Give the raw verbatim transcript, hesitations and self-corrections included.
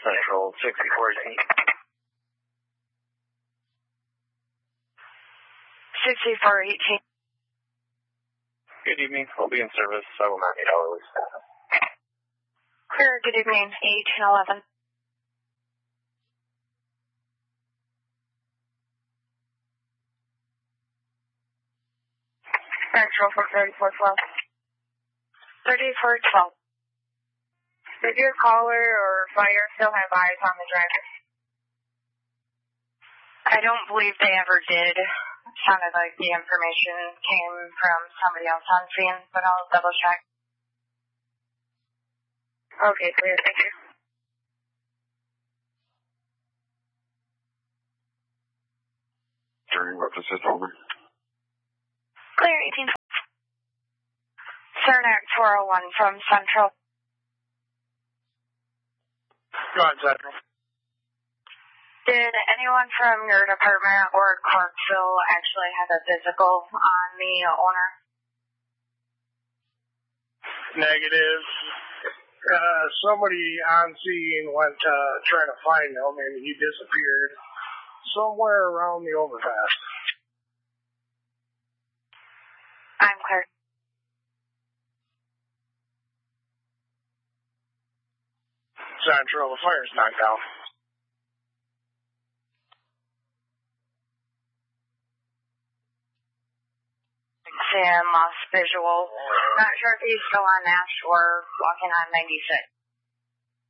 Central sixty-four eighteen. sixty-four eighteen. Good evening. I'll be in service. I will not need hourly staff. Clear, good evening. eighteen eleven. Central for thirty-four twelve. thirty-four twelve. Did your caller or fire still have eyes on the driver? I don't believe they ever did. It sounded like the information came from somebody else on scene, but I'll double check. Okay, clear, thank you. During what assist over? Clear, eighteen. Cernak four oh one from Central. Go on, Central. Did anyone from your department or Clarksville actually have a physical on the owner? Negative. Uh, somebody on scene went uh, trying to find him, and he disappeared somewhere around the overpass. I'm clear. Central, the fire's knocked down. Sam, lost visual. Not sure if he's still on Nash or walking on ninety-six.